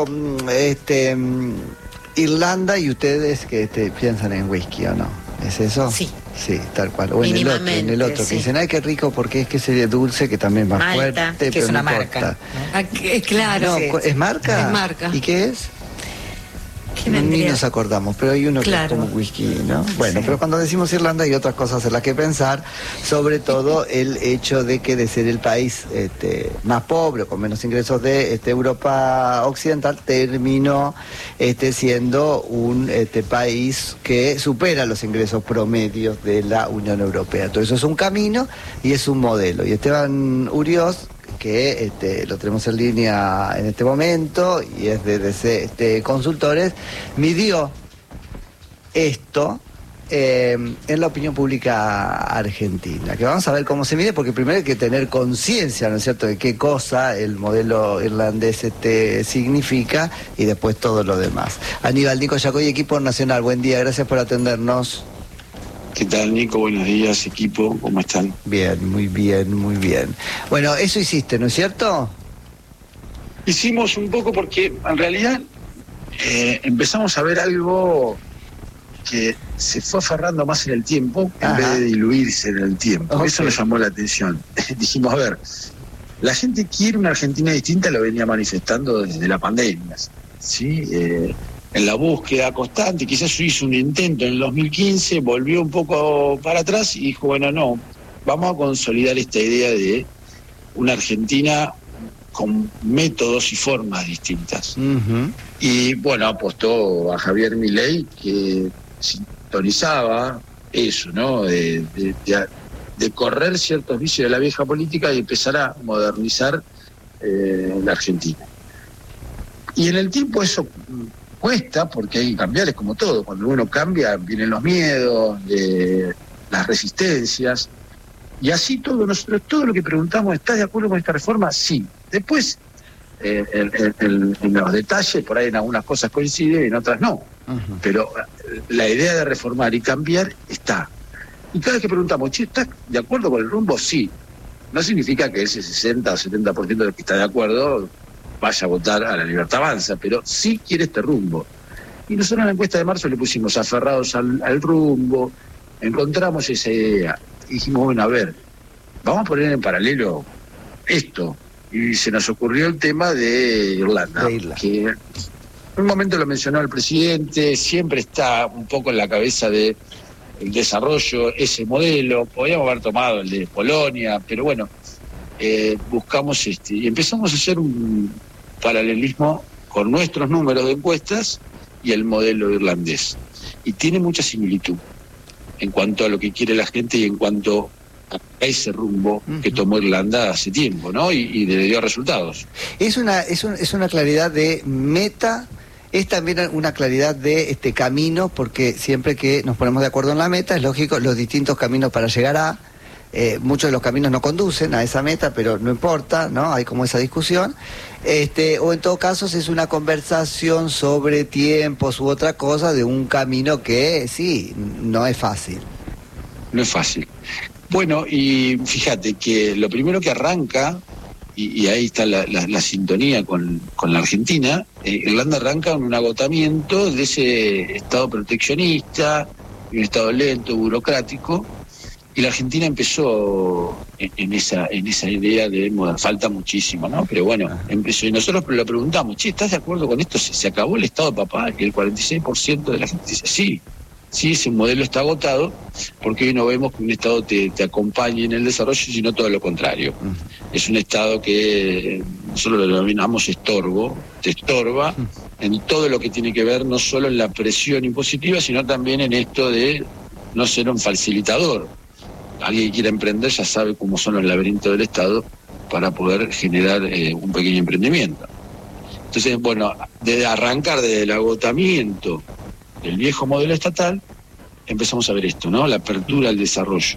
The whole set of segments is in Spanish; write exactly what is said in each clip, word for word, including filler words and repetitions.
Este, Irlanda, y ustedes que este, piensan en whisky, ¿o no? ¿Es eso? Sí. Sí, tal cual. O en el otro, en el otro sí. que dicen, ay, qué rico, porque es que ese dulce que también es más Malta, fuerte, que pero es una no marca, importa. ¿no? Ah, que- claro. No, Sí. ¿es marca? Es marca. ¿Y qué es? ¿Qué Ni vendría? nos acordamos, pero hay uno Claro. que es como whisky, ¿no? Bueno, Sí. pero cuando decimos Irlanda hay otras cosas en las que pensar, sobre todo el hecho de que de ser el país este, más pobre, con menos ingresos de este, Europa Occidental, terminó este, siendo un este, país que supera los ingresos promedios de la Unión Europea. Todo eso es un camino y es un modelo. Y Esteban Uriós, que este, lo tenemos en línea en este momento y es de D C este, Consultores, midió esto eh, en la opinión pública argentina, que vamos a ver cómo se mide, porque primero hay que tener conciencia, ¿no es cierto?, de qué cosa el modelo irlandés este, significa, y después todo lo demás. Aníbal Nico Yacoy, equipo nacional, buen día, gracias por atendernos. ¿Qué tal, Nico? Buenos días, equipo, ¿cómo están? Bien, muy bien, muy bien. Bueno, eso hiciste, ¿no es cierto? Hicimos un poco porque en realidad eh, empezamos a ver algo que se fue aferrando más en el tiempo en Ajá. vez de diluirse en el tiempo. Ok. Eso nos llamó la atención. Dijimos, a ver, la gente quiere una Argentina distinta, lo venía manifestando desde la pandemia, ¿sí? Eh, en la búsqueda constante, quizás hizo un intento en el dos mil quince, volvió un poco para atrás y dijo, bueno, no, vamos a consolidar esta idea de una Argentina con métodos y formas distintas. Uh-huh. Y bueno, apostó a Javier Milei, que sintonizaba eso, ¿no? De, de, de, de correr ciertos vicios de la vieja política y empezar a modernizar eh, la Argentina. Y en el tiempo eso cuesta, porque hay que cambiar, es como todo. Cuando uno cambia, vienen los miedos, eh, las resistencias. Y así todo, nosotros todo lo que preguntamos, ¿estás de acuerdo con esta reforma? Sí. Después, eh, en, en, en los detalles, por ahí en algunas cosas coincide y en otras no. Uh-huh. Pero eh, la idea de reformar y cambiar está. Y cada vez que preguntamos, che, ¿estás de acuerdo con el rumbo? Sí. No significa que ese sesenta o setenta por ciento de los que está de acuerdo vaya a votar a la Libertad Avanza, pero sí quiere este rumbo. Y nosotros en la encuesta de marzo le pusimos aferrados al, al rumbo, encontramos esa idea. Y dijimos, bueno, a ver, vamos a poner en paralelo esto. Y se nos ocurrió el tema de Irlanda, de Irlanda. que en un momento lo mencionó el presidente, siempre está un poco en la cabeza de el desarrollo, ese modelo. Podríamos haber tomado el de Polonia, pero bueno, eh, buscamos este, y empezamos a hacer un paralelismo con nuestros números de encuestas y el modelo irlandés. Y tiene mucha similitud en cuanto a lo que quiere la gente y en cuanto a ese rumbo uh-huh. que tomó Irlanda hace tiempo, ¿no? Y, y le dio resultados. Es una, es, un, es una claridad de meta, es también una claridad de este camino, porque siempre que nos ponemos de acuerdo en la meta, es lógico, los distintos caminos para llegar a... Eh, muchos de los caminos no conducen a esa meta, pero no importa, ¿no? Hay como esa discusión. Este, o en todo caso es una conversación sobre tiempos u otra cosa de un camino que sí, no es fácil. No es fácil. Bueno, y fíjate que lo primero que arranca, y, y ahí está la, la, la sintonía con, con la Argentina, eh, Irlanda arranca en un agotamiento de ese Estado proteccionista, un Estado lento, burocrático. Y la Argentina empezó en, en esa en esa idea de bueno, falta muchísimo, ¿no? Pero bueno, empezó. Y nosotros lo preguntamos, che, ¿estás de acuerdo con esto? ¿Se, se acabó el Estado de papá? Y el cuarenta y seis por ciento de la gente dice, sí, sí, ese modelo está agotado, porque hoy no vemos que un Estado te, te acompañe en el desarrollo, sino todo lo contrario. Uh-huh. Es un Estado que nosotros lo denominamos estorbo, te estorba uh-huh. en todo lo que tiene que ver, no solo en la presión impositiva, sino también en esto de no ser un facilitador. Alguien que quiera emprender ya sabe cómo son los laberintos del Estado para poder generar eh, un pequeño emprendimiento. Entonces, bueno, de arrancar desde el agotamiento del viejo modelo estatal, empezamos a ver esto, ¿no? La apertura al desarrollo.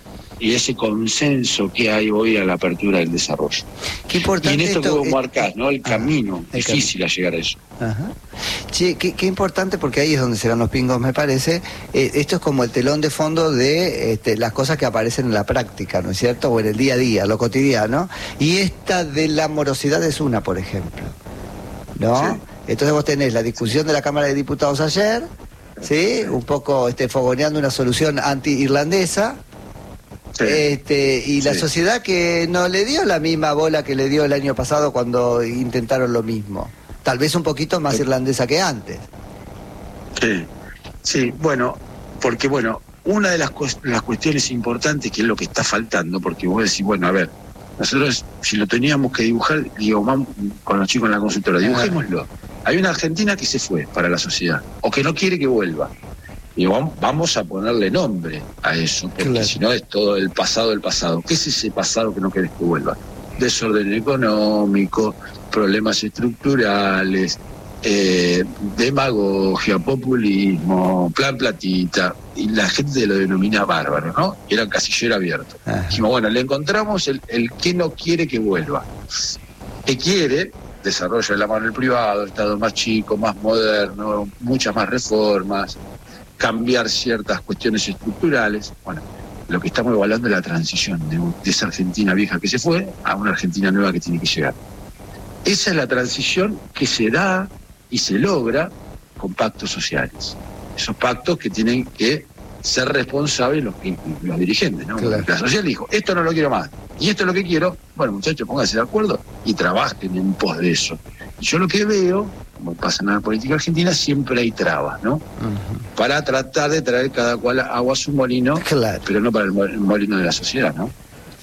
Y ese consenso que hay hoy a la apertura del desarrollo. Qué importante. Y en esto, esto como marcás, ¿no? El ah, camino, el difícil camino. A llegar a eso. Ajá. Sí, qué, qué importante, porque ahí es donde se dan los pingos, me parece. Eh, esto es como el telón de fondo de este, las cosas que aparecen en la práctica, ¿no es cierto? O en el día a día, lo cotidiano. Y esta de la morosidad es una, por ejemplo. ¿No? Sí. Entonces vos tenés la discusión de la Cámara de Diputados ayer, ¿sí? Un poco este, fogoneando una solución anti-irlandesa. Sí. Este, y la sí. sociedad que no le dio la misma bola que le dio el año pasado cuando intentaron lo mismo. Tal vez un poquito más sí. irlandesa que antes. Sí, sí, bueno, porque bueno, una de las, cu las cuestiones importantes que es lo que está faltando, porque vos decís, bueno, a ver, nosotros si lo teníamos que dibujar, digo, vamos con los chicos en la consultora, dibujémoslo. Hay una Argentina que se fue para la sociedad, o que no quiere que vuelva. Y vamos a ponerle nombre a eso, porque claro. si no es todo el pasado del pasado. ¿Qué es ese pasado que no querés que vuelva? Desorden económico, problemas estructurales, eh, demagogia, populismo, plan platita, y la gente lo denomina bárbaro, ¿no? Y era casillero abierto. Ajá. Dijimos, bueno, le encontramos el, el que no quiere que vuelva. ¿Qué quiere? Desarrollo de la mano del privado, Estado más chico, más moderno, muchas más reformas, cambiar ciertas cuestiones estructurales. Bueno, lo que estamos evaluando es la transición de, de esa Argentina vieja que se fue a una Argentina nueva que tiene que llegar. Esa es la transición que se da y se logra con pactos sociales. Esos pactos que tienen que ser responsables los, los dirigentes, ¿no? Claro. La sociedad dijo, esto no lo quiero más, y esto es lo que quiero. Bueno, muchachos, pónganse de acuerdo y trabajen en pos de eso. Y yo lo que veo, como pasa en la política argentina, siempre hay trabas, ¿no? Uh-huh. Para tratar de traer cada cual agua a su molino, claro. pero no para el molino de la sociedad, ¿no?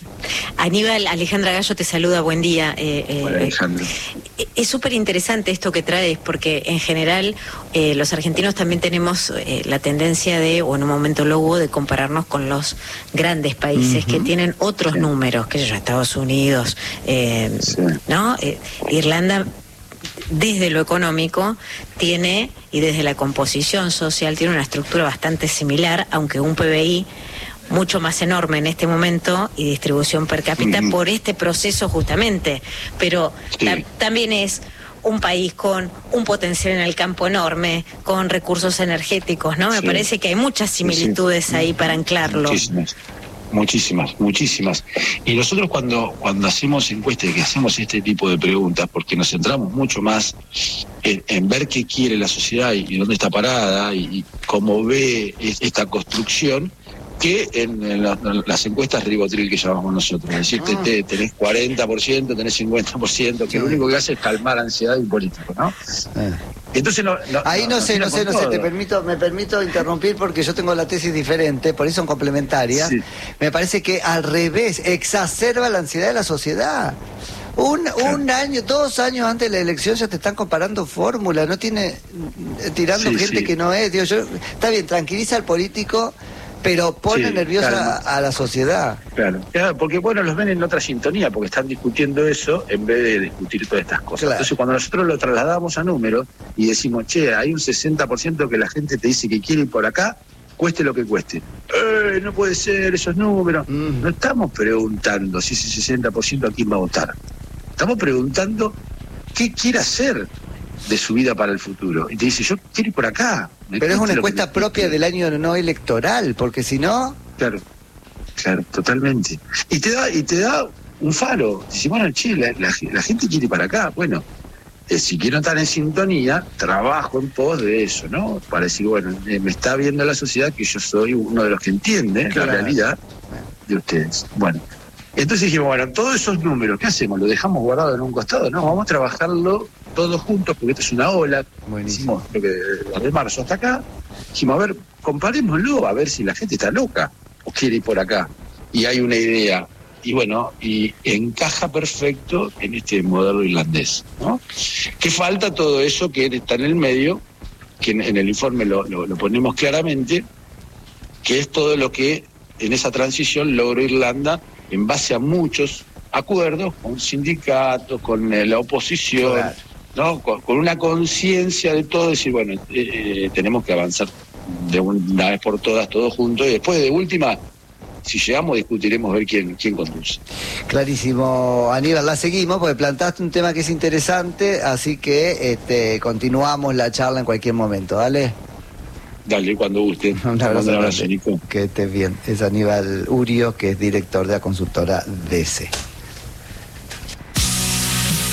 Aníbal, Alejandra Gallo te saluda, buen día. Eh, eh, Hola, Alejandro. Eh, es súper interesante esto que traes, porque en general eh, los argentinos también tenemos eh, la tendencia de, o en un momento lo hubo, de compararnos con los grandes países uh-huh. que tienen otros sí. números, que yo, Estados Unidos, eh, sí. ¿no? Eh, Irlanda, desde lo económico, tiene, y desde la composición social, tiene una estructura bastante similar, aunque un P B I mucho más enorme en este momento y distribución per cápita mm. por este proceso justamente, pero sí. ta también es un país con un potencial en el campo enorme, con recursos energéticos, ¿no? Sí. Me parece que hay muchas similitudes sí. ahí para anclarlo. Muchísimas, muchísimas, muchísimas. Y nosotros cuando, cuando hacemos encuestas, que hacemos este tipo de preguntas, porque nos centramos mucho más en, en ver qué quiere la sociedad y, y dónde está parada y, y cómo ve esta construcción, que en, en, la, en las encuestas ribotril que llamamos nosotros, es decir, ah. te, tenés cuarenta por ciento, tenés cincuenta por ciento, que sí. lo único que hace es calmar ansiedad de un político, ¿no? Eh. Entonces no, no ahí no, no sé, no sé, no sé, te permito, me permito interrumpir porque yo tengo la tesis diferente, por eso son complementarias. Sí. Me parece que al revés, exacerba la ansiedad de la sociedad. Un, claro. un año, dos años antes de la elección ya te están comparando fórmulas, no tiene tirando sí, gente sí. que no es. Digo, yo, está bien, tranquiliza al político, pero pone sí, nerviosa claro. a, a la sociedad. Claro, claro, porque bueno, los ven en otra sintonía, porque están discutiendo eso en vez de discutir todas estas cosas. Claro. Entonces cuando nosotros lo trasladamos a números y decimos, che, hay un sesenta por ciento que la gente te dice que quiere ir por acá, cueste lo que cueste. ¡Eh, no puede ser esos números! Mm. No estamos preguntando si ese sesenta por ciento a quién va a votar. Estamos preguntando qué quiere hacer de su vida para el futuro. Y te dice, yo quiero ir por acá. Pero es una encuesta propia del año no electoral, porque si no... Claro, claro, totalmente. Y te da y te da un faro. Dice, bueno, che, la, la, la gente quiere ir para acá. Bueno, eh, si quiero estar en sintonía, trabajo en pos de eso, ¿no? Para decir, bueno, eh, me está viendo la sociedad que yo soy uno de los que entiende claro. la realidad de ustedes. Bueno, entonces dijimos, bueno, todos esos números, ¿qué hacemos? ¿Lo dejamos guardado en un costado? No, vamos a trabajarlo todos juntos, porque esto es una ola. Buenísimo. Hicimos lo que de marzo hasta acá. Dijimos, a ver, comparémoslo, a ver si la gente está loca o quiere ir por acá. Y hay una idea. Y bueno, y encaja perfecto en este modelo irlandés, ¿no? Que falta todo eso que está en el medio, que en, en el informe lo, lo, lo ponemos claramente, que es todo lo que en esa transición logró Irlanda en base a muchos acuerdos con sindicatos, con eh, la oposición, claro. ¿no? Con, con una conciencia de todo, decir, bueno, eh, eh, tenemos que avanzar de una vez por todas, todos juntos, y después de última, si llegamos, discutiremos ver quién, quién conduce. Clarísimo, Aníbal, la seguimos, porque plantaste un tema que es interesante, así que este, continuamos la charla en cualquier momento, ¿vale? Dale, cuando guste. Un abrazo, un abrazo, Nico. Que estés bien. Es Aníbal Urio, que es director de la consultora D E S E.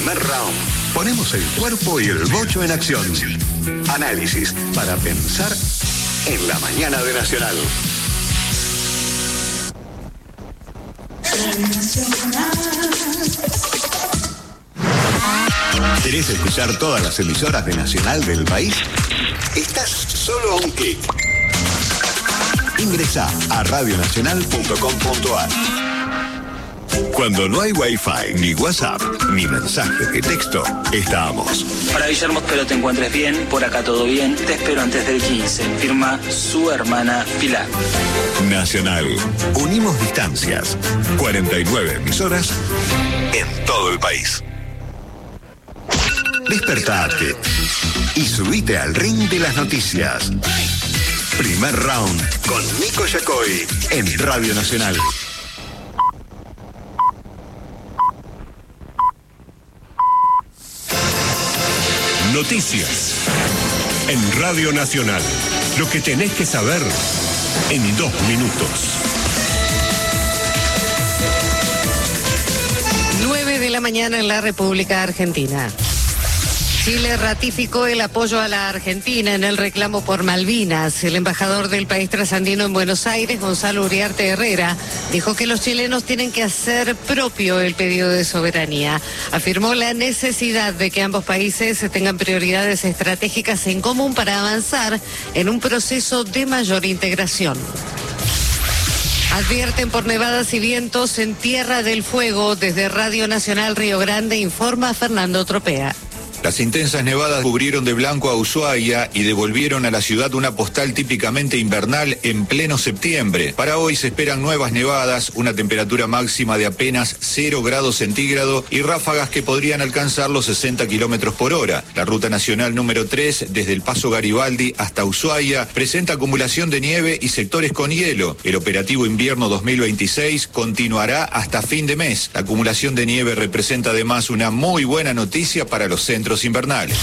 Primer round. Ponemos el cuerpo y el bocho en acción. Análisis para pensar en la mañana de Nacional. ¿Querés escuchar todas las emisoras de Nacional del país? Estás solo a un clic. Ingresá a radio nacional punto com punto a r. Cuando no hay Wi-Fi, ni WhatsApp, ni mensajes de texto, estamos. Hola Guillermo, espero te encuentres bien, por acá todo bien, te espero antes del quince, firma su hermana Pilar. Nacional, unimos distancias, cuarenta y nueve emisoras en todo el país. Despertate y subite al ring de las noticias. Primer round con Nico Yacoy en Radio Nacional. Noticias en Radio Nacional. Lo que tenés que saber en dos minutos. nueve de la mañana en la República Argentina. Chile ratificó el apoyo a la Argentina en el reclamo por Malvinas. El embajador del país trasandino en Buenos Aires, Gonzalo Uriarte Herrera, dijo que los chilenos tienen que hacer propio el pedido de soberanía. Afirmó la necesidad de que ambos países tengan prioridades estratégicas en común para avanzar en un proceso de mayor integración. Advierten por nevadas y vientos en Tierra del Fuego. Desde Radio Nacional Río Grande informa Fernando Tropea. Las intensas nevadas cubrieron de blanco a Ushuaia y devolvieron a la ciudad una postal típicamente invernal en pleno septiembre. Para hoy se esperan nuevas nevadas, una temperatura máxima de apenas cero grados centígrados y ráfagas que podrían alcanzar los sesenta kilómetros por hora. La ruta nacional número tres, desde el Paso Garibaldi hasta Ushuaia, presenta acumulación de nieve y sectores con hielo. El operativo invierno dos mil veintiséis continuará hasta fin de mes. La acumulación de nieve representa además una muy buena noticia para los centros invernales.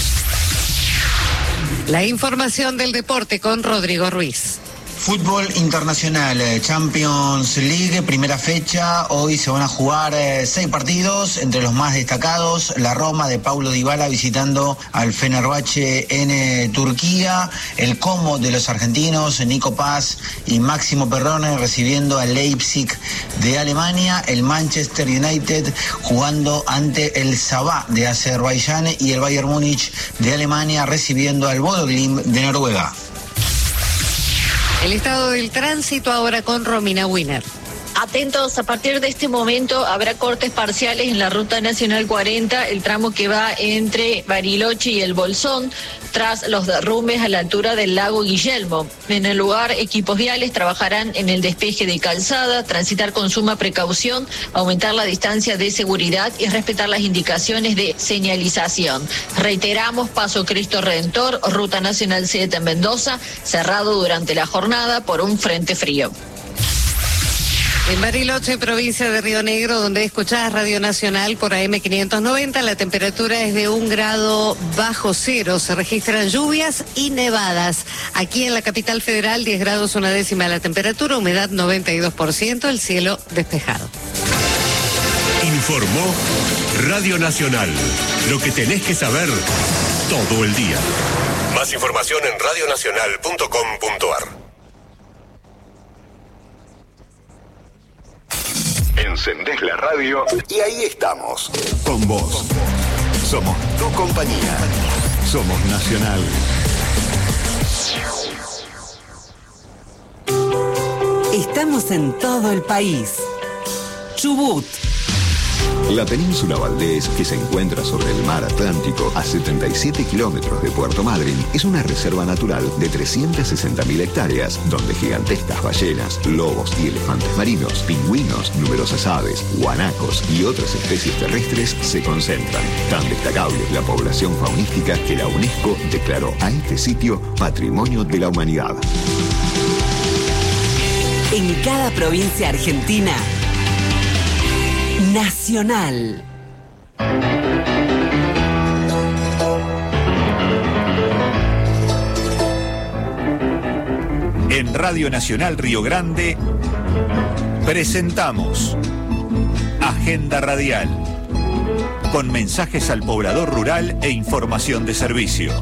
La información del deporte con Rodrigo Ruiz. Fútbol internacional, Champions League, primera fecha. Hoy se van a jugar eh, seis partidos, entre los más destacados, la Roma de Paulo Dybala visitando al Fenerbahce en eh, Turquía, el Como de los argentinos, Nico Paz y Máximo Perrone recibiendo al Leipzig de Alemania, el Manchester United jugando ante el Sabah de Azerbaiyán y el Bayern Múnich de Alemania recibiendo al Bodo Glimt de Noruega. El estado del tránsito ahora con Romina Wiener. Atentos, a partir de este momento habrá cortes parciales en la Ruta Nacional cuarenta, el tramo que va entre Bariloche y El Bolsón, tras los derrumbes a la altura del lago Guillermo. En el lugar, equipos viales trabajarán en el despeje de calzada, transitar con suma precaución, aumentar la distancia de seguridad y respetar las indicaciones de señalización. Reiteramos, Paso Cristo Redentor, Ruta Nacional siete en Mendoza, cerrado durante la jornada por un frente frío. En Bariloche, provincia de Río Negro, donde escuchás Radio Nacional por A M quinientos noventa, la temperatura es de un grado bajo cero. Se registran lluvias y nevadas. Aquí en la capital federal, diez grados una décima la temperatura, humedad noventa y dos por ciento, el cielo despejado. Informó Radio Nacional. Lo que tenés que saber todo el día. Más información en radio nacional punto com punto a r. Encendés la radio y ahí estamos, con vos. Somos tu compañía. Somos Nacional. Estamos en todo el país. Chubut. La península Valdés, que se encuentra sobre el mar Atlántico a setenta y siete kilómetros de Puerto Madryn, es una reserva natural de trescientas sesenta mil hectáreas, donde gigantescas ballenas, lobos y elefantes marinos, pingüinos, numerosas aves, guanacos y otras especies terrestres se concentran. Tan destacable es la población faunística que la UNESCO declaró a este sitio Patrimonio de la Humanidad. En cada provincia argentina, Nacional. En Radio Nacional Río Grande presentamos Agenda Radial. con mensajes al poblador rural e información de servicio.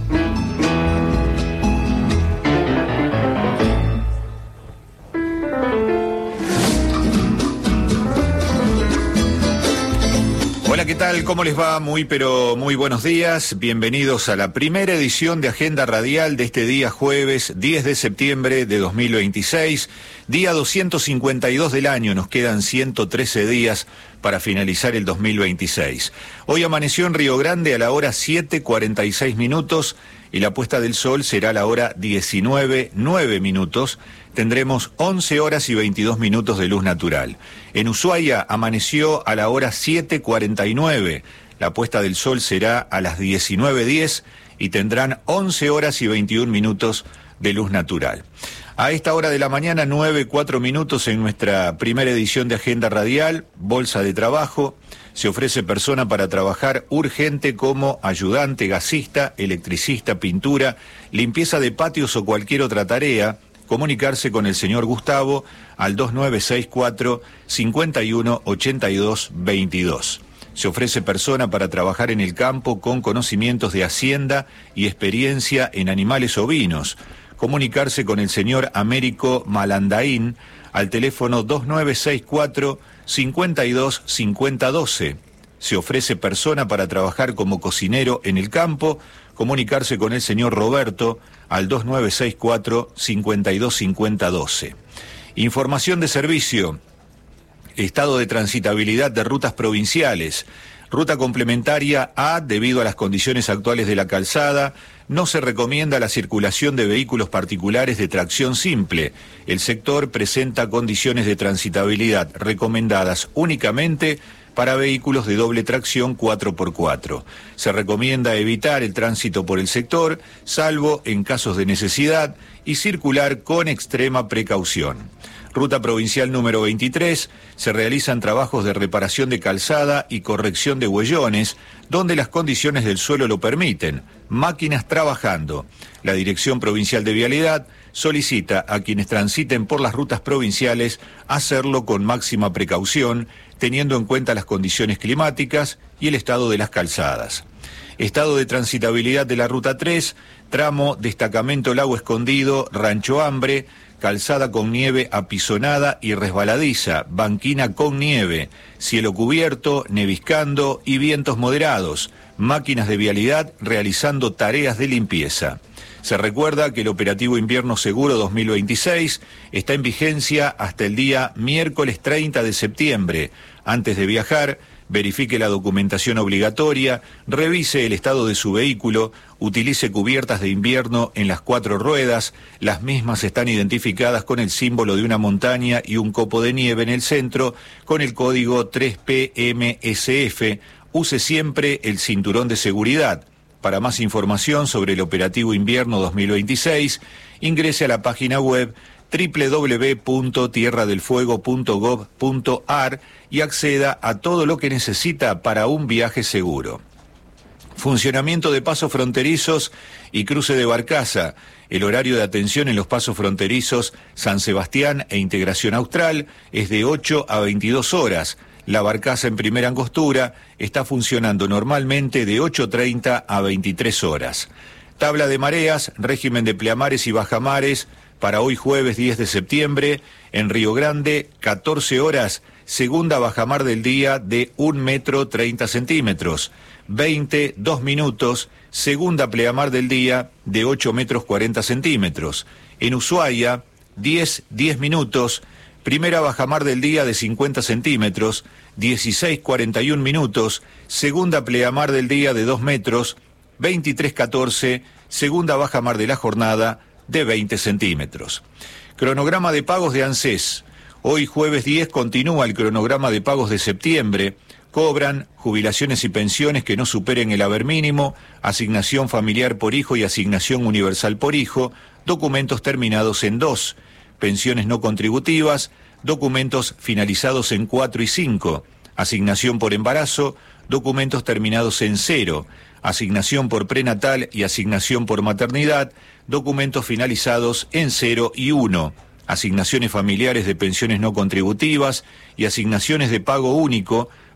Hola, ¿qué tal? ¿Cómo les va? Muy pero muy buenos días. Bienvenidos a la primera edición de Agenda Radial de este día jueves diez de septiembre de dos mil veintiséis, día doscientos cincuenta y dos del año. Nos quedan ciento trece días para finalizar el dos mil veintiséis. Hoy amaneció en Río Grande a la hora siete cuarenta y seis minutos y la puesta del sol será a la hora diecinueve nueve minutos. Tendremos once horas y veintidós minutos de luz natural. En Ushuaia amaneció a la hora siete cuarenta y nueve. La puesta del sol será a las diecinueve diez y tendrán once horas y veintiún minutos de luz natural. A esta hora de la mañana, nueve cuatro minutos en nuestra primera edición de Agenda Radial, Bolsa de Trabajo. Se ofrece persona para trabajar urgente como ayudante, gasista, electricista, pintura, limpieza de patios o cualquier otra tarea. Comunicarse con el señor Gustavo al dos nueve seis cuatro, cinco uno ocho dos dos dos. Se ofrece persona para trabajar en el campo con conocimientos de hacienda y experiencia en animales ovinos. Comunicarse con el señor Américo Malandaín al teléfono dos nueve seis cuatro, cinco dos cinco cero uno dos. Se ofrece persona para trabajar como cocinero en el campo. Comunicarse con el señor Roberto al dos nueve seis cuatro, cinco dos cinco cero uno dos. Información de servicio. Estado de transitabilidad de rutas provinciales. Ruta complementaria A, debido a las condiciones actuales de la calzada, no se recomienda la circulación de vehículos particulares de tracción simple. El sector presenta condiciones de transitabilidad recomendadas únicamente para vehículos de doble tracción cuatro por cuatro. Se recomienda evitar el tránsito por el sector, salvo en casos de necesidad, y circular con extrema precaución. Ruta provincial número veintitrés, se realizan trabajos de reparación de calzada y corrección de huellones, donde las condiciones del suelo lo permiten. Máquinas trabajando. La Dirección Provincial de Vialidad solicita a quienes transiten por las rutas provinciales hacerlo con máxima precaución, teniendo en cuenta las condiciones climáticas y el estado de las calzadas. Estado de transitabilidad de la Ruta tres, tramo Destacamento Lago Escondido, Rancho Hambre, calzada con nieve apisonada y resbaladiza, banquina con nieve, cielo cubierto, neviscando y vientos moderados, máquinas de vialidad realizando tareas de limpieza. Se recuerda que el operativo Invierno Seguro dos mil veintiséis está en vigencia hasta el día miércoles treinta de septiembre. Antes de viajar, verifique la documentación obligatoria, revise el estado de su vehículo, utilice cubiertas de invierno en las cuatro ruedas, las mismas están identificadas con el símbolo de una montaña y un copo de nieve en el centro, con el código tres P M S F, use siempre el cinturón de seguridad. Para más información sobre el operativo Invierno dos mil veintiséis, ingrese a la página web doble u doble u doble u punto tierra del fuego punto gob punto ar y acceda a todo lo que necesita para un viaje seguro. Funcionamiento de pasos fronterizos y cruce de Barcaza. El horario de atención en los pasos fronterizos San Sebastián e Integración Austral es de ocho a veintidós horas. La Barcaza en Primera Angostura está funcionando normalmente de ocho treinta a veintitrés horas. Tabla de mareas, régimen de pleamares y bajamares para hoy jueves diez de septiembre, en Río Grande, catorce horas, segunda bajamar del día de un metro treinta centímetros, veinte, dos minutos, segunda pleamar del día de ocho metros cuarenta centímetros. En Ushuaia, diez, diez minutos, primera bajamar del día de cincuenta centímetros, dieciséis cuarenta y un minutos, segunda pleamar del día de dos metros, veintitrés catorce, segunda bajamar de la jornada de veinte centímetros. Cronograma de pagos de ANSES. Hoy jueves diez continúa el cronograma de pagos de septiembre. Cobran jubilaciones y pensiones que no superen el haber mínimo, asignación familiar por hijo y asignación universal por hijo, documentos terminados en dos, pensiones no contributivas, documentos finalizados en cuatro y cinco, asignación por embarazo, documentos terminados en cero, asignación por prenatal y asignación por maternidad, documentos finalizados en cero y uno, asignaciones familiares de pensiones no contributivas y asignaciones de pago único,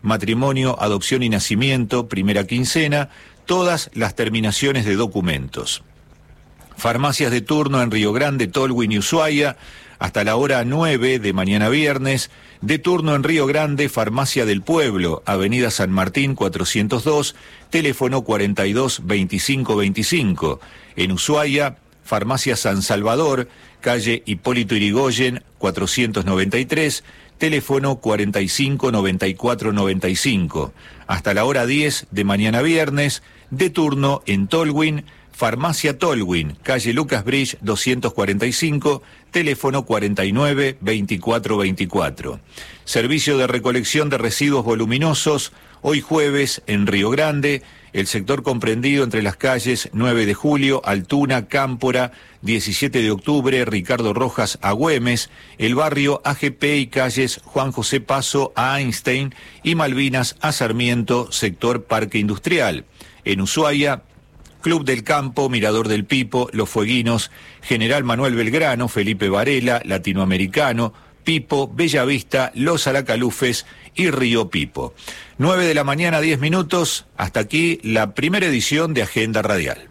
matrimonio, adopción y nacimiento, primera quincena, todas las terminaciones de documentos. Farmacias de turno en Río Grande, Tolwyn y Ushuaia, hasta la hora nueve de mañana viernes. De turno en Río Grande, Farmacia del Pueblo, Avenida San Martín cuatrocientos dos, teléfono cuarenta y dos veinticinco veinticinco. En Ushuaia, Farmacia San Salvador, calle Hipólito Yrigoyen cuatrocientos noventa y tres, teléfono cuarenta y cinco noventa y cuatro noventa y cinco. Hasta la hora diez de mañana viernes. De turno en Tolwyn, Farmacia Tolwyn, calle Lucas Bridge doscientos cuarenta y cinco, teléfono cuarenta y nueve veinticuatro veinticuatro. Servicio de recolección de residuos voluminosos, hoy jueves en Río Grande, el sector comprendido entre las calles nueve de julio, Altuna, Cámpora, diecisiete de octubre, Ricardo Rojas a Güemes, el barrio A G P y calles Juan José Paso a Einstein y Malvinas a Sarmiento, sector Parque Industrial. En Ushuaia, Club del Campo, Mirador del Pipo, Los Fueguinos, General Manuel Belgrano, Felipe Varela, Latinoamericano, Pipo, Bellavista, Los Alacalufes y Río Pipo. nueve de la mañana, diez minutos. Hasta aquí la primera edición de Agenda Radial.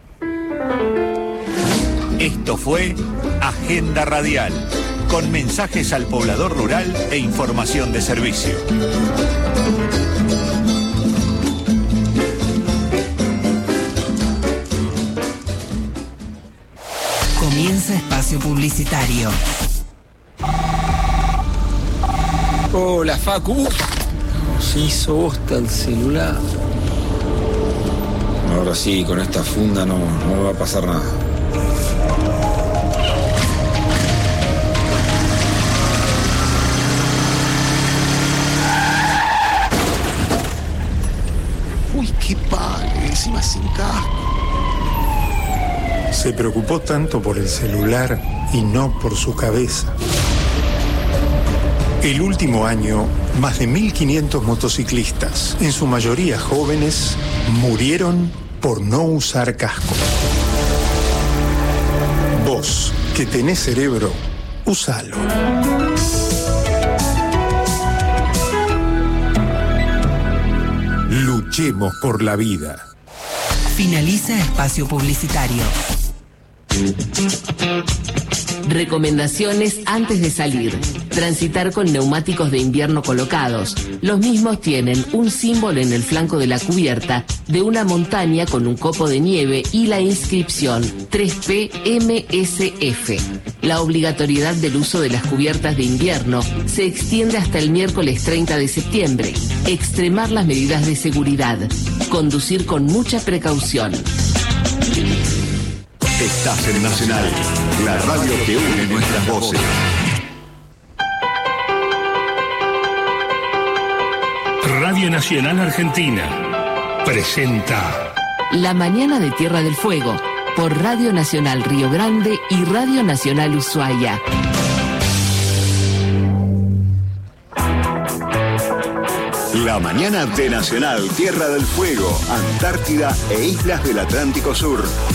Esto fue Agenda Radial, con mensajes al poblador rural e información de servicio. Comienza espacio publicitario. Hola, Facu. Se hizo bosta el celular. Ahora sí, con esta funda no, no me va a pasar nada. Uy, qué padre, encima sin casco. Se preocupó tanto por el celular y no por su cabeza. El último año, más de mil quinientos motociclistas, en su mayoría jóvenes, murieron por no usar casco. Vos, que tenés cerebro, usalo. Luchemos por la vida. Finaliza espacio publicitario. Recomendaciones antes de salir. Transitar con neumáticos de invierno colocados. Los mismos tienen un símbolo en el flanco de la cubierta de una montaña con un copo de nieve y la inscripción tres P M S F. La obligatoriedad del uso de las cubiertas de invierno se extiende hasta el miércoles treinta de septiembre. Extremar las medidas de seguridad. Conducir con mucha precaución. Estás en Nacional, la radio que une nuestras voces. Radio Nacional Argentina presenta La Mañana de Tierra del Fuego por Radio Nacional Río Grande y Radio Nacional Ushuaia. La mañana de Nacional Tierra del Fuego, Antártida e Islas del Atlántico Sur.